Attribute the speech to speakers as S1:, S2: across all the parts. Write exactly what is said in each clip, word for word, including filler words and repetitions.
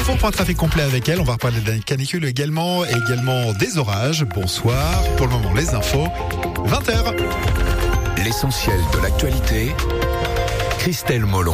S1: l'info, point trafic complet avec elle. On va reparler de la canicule également, et également des orages. Bonsoir. Pour le moment, les infos. vingt heures.
S2: L'essentiel de l'actualité. Christelle Molon.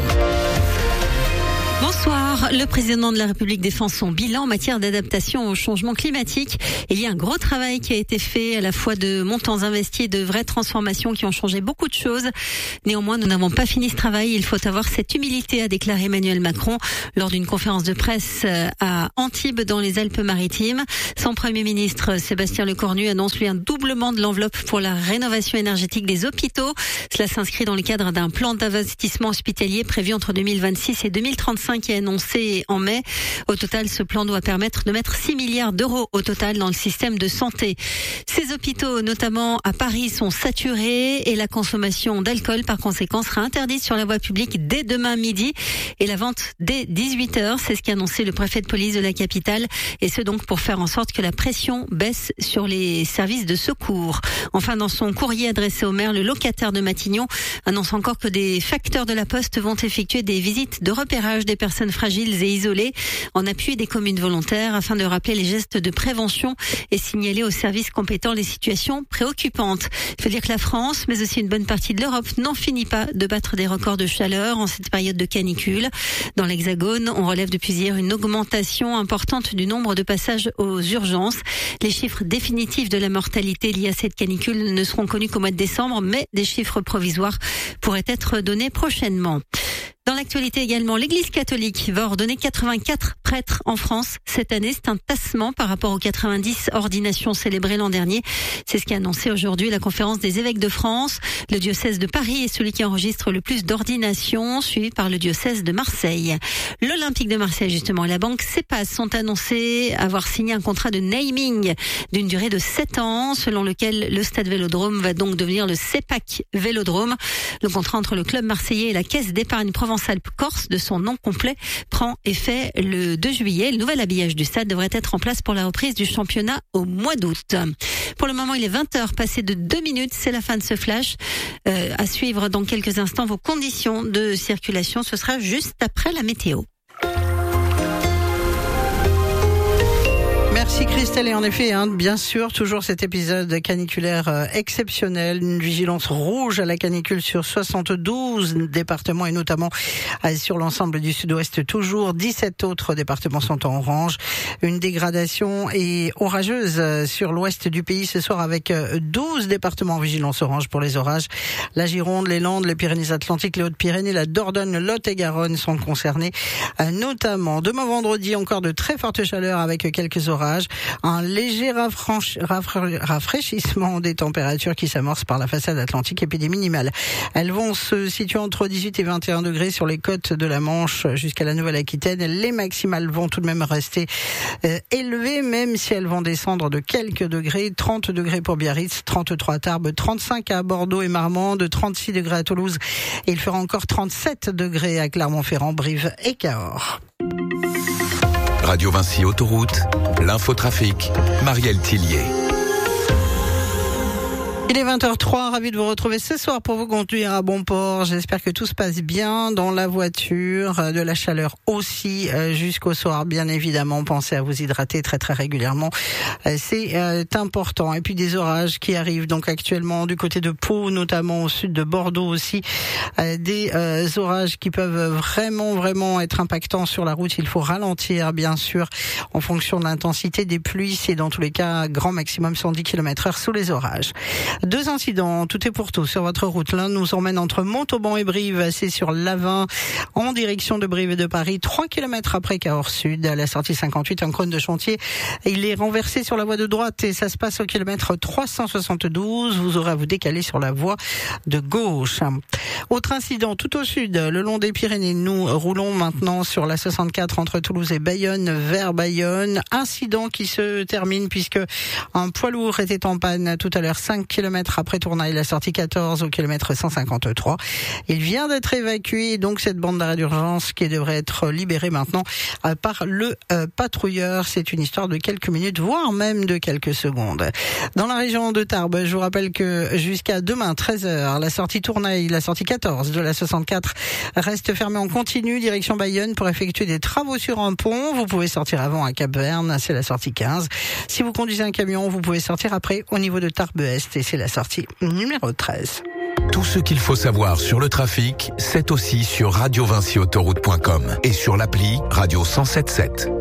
S3: Bonsoir. Le président de la République défend son bilan en matière d'adaptation au changement climatique. Il y a un gros travail qui a été fait, à la fois de montants investis et de vraies transformations qui ont changé beaucoup de choses. Néanmoins, nous n'avons pas fini ce travail. Il faut avoir cette humilité, a déclaré Emmanuel Macron lors d'une conférence de presse à Antibes dans les Alpes-Maritimes. Son Premier ministre, Sébastien Lecornu, annonce lui un doublement de l'enveloppe pour la rénovation énergétique des hôpitaux. Cela s'inscrit dans le cadre d'un plan d'investissement hospitalier prévu entre deux mille vingt-six et deux mille trente-cinq qui est annoncé en mai. Au total, ce plan doit permettre de mettre six milliards d'euros au total dans le système de santé. Ces hôpitaux, notamment à Paris, sont saturés et la consommation d'alcool, par conséquent, sera interdite sur la voie publique dès demain midi et la vente dès dix-huit heures. C'est ce qu'a annoncé le préfet de police de la capitale, et ce donc pour faire en sorte que la pression baisse sur les services de secours. Enfin, dans son courrier adressé au maire, le locataire de Matignon annonce encore que des facteurs de la Poste vont effectuer des visites de repérage des personnes fragiles et isolées en appui des communes volontaires afin de rappeler les gestes de prévention et signaler aux services compétents les situations préoccupantes. Il faut dire que la France, mais aussi une bonne partie de l'Europe, n'en finit pas de battre des records de chaleur en cette période de canicule. Dans l'Hexagone, on relève depuis hier une augmentation importante du nombre de passages aux urgences. Les chiffres définitifs de la mortalité liée à cette canicule ne seront connus qu'au mois de décembre, mais des chiffres provisoires pourraient être donnés prochainement. Dans l'actualité également, l'Église catholique va ordonner quatre-vingt-quatre prêtres en France cette année. C'est un tassement par rapport aux quatre-vingt-dix ordinations célébrées l'an dernier. C'est ce qu'a annoncé aujourd'hui la conférence des évêques de France. Le diocèse de Paris est celui qui enregistre le plus d'ordinations, suivi par le diocèse de Marseille. L'Olympique de Marseille, justement, et la banque CEPAS sont annoncés avoir signé un contrat de naming d'une durée de sept ans, selon lequel le stade Vélodrome va donc devenir le CEPAC Vélodrome. Le contrat entre le club marseillais et la Caisse d'épargne Provence-Alpes-Corse, de son nom complet, prend effet le deux juillet. Le nouvel habillage du stade devrait être en place pour la reprise du championnat au mois d'août. Pour le moment, il est vingt heures, passé de deux minutes. C'est la fin de ce flash. Euh, à suivre dans quelques instants vos conditions de circulation. Ce sera juste après la météo.
S4: Merci Christelle, et en effet, hein, bien sûr, toujours cet épisode caniculaire euh, exceptionnel, une vigilance rouge à la canicule sur soixante-douze départements et notamment euh, sur l'ensemble du sud-ouest toujours. dix-sept autres départements sont en orange. Une dégradation et orageuse euh, sur l'ouest du pays ce soir avec euh, douze départements en vigilance orange pour les orages. La Gironde, les Landes, les Pyrénées-Atlantiques, les Hautes-Pyrénées, la Dordogne, le Lot-et-Garonne sont concernés euh, notamment. Demain vendredi, encore de très fortes chaleurs avec quelques orages. Un léger rafraîch- rafra- rafraîchissement des températures qui s'amorce par la façade atlantique et puis des minimales. Elles vont se situer entre dix-huit et vingt et un degrés sur les côtes de la Manche jusqu'à la Nouvelle-Aquitaine. Les maximales vont tout de même rester euh, élevées, même si elles vont descendre de quelques degrés. trente degrés pour Biarritz, trente-trois à Tarbes, trente-cinq à Bordeaux et Marmande, trente-six degrés à Toulouse. Et il fera encore trente-sept degrés à Clermont-Ferrand, Brive et Cahors.
S2: Radio Vinci Autoroute, l'infotrafic, Marielle Tillier.
S4: Il est vingt heures trois, ravi de vous retrouver ce soir pour vous conduire à bon port. J'espère que tout se passe bien dans la voiture, de la chaleur aussi jusqu'au soir, bien évidemment. Pensez à vous hydrater très très régulièrement, c'est euh, important. Et puis des orages qui arrivent donc actuellement du côté de Pau, notamment au sud de Bordeaux aussi. Euh, des euh, orages qui peuvent vraiment vraiment être impactants sur la route. Il faut ralentir bien sûr en fonction de l'intensité des pluies. C'est dans tous les cas grand maximum cent dix kilomètres heure sous les orages. Deux incidents, tout est pour tout sur votre route. L'un nous emmène entre Montauban et Brive, c'est sur l'A vingt en direction de Brive et de Paris, trois kilomètres après Cahors Sud, à la sortie cinquante-huit, un cône de chantier. Il est renversé sur la voie de droite et ça se passe au kilomètre trois cent soixante-douze. Vous aurez à vous décaler sur la voie de gauche. Autre incident, tout au sud, le long des Pyrénées. Nous roulons maintenant sur la soixante-quatre entre Toulouse et Bayonne, vers Bayonne. Incident qui se termine puisque un poids lourd était en panne tout à l'heure, cinq kilomètres kilomètres après Tournaille, la sortie quatorze au kilomètre cent cinquante-trois. Il vient d'être évacué, donc cette bande d'arrêt d'urgence qui devrait être libérée maintenant par le euh, patrouilleur. C'est une histoire de quelques minutes, voire même de quelques secondes. Dans la région de Tarbes, je vous rappelle que jusqu'à demain treize heures, la sortie Tournaille, la sortie quatorze de la soixante-quatre reste fermée en continu direction Bayonne pour effectuer des travaux sur un pont. Vous pouvez sortir avant à Cap-Verne, c'est la sortie quinze. Si vous conduisez un camion, vous pouvez sortir après au niveau de Tarbes-Est et c'est la sortie numéro treize.
S2: Tout ce qu'il faut savoir sur le trafic, c'est aussi sur radio vinci autoroute point com et sur l'appli Radio cent sept sept.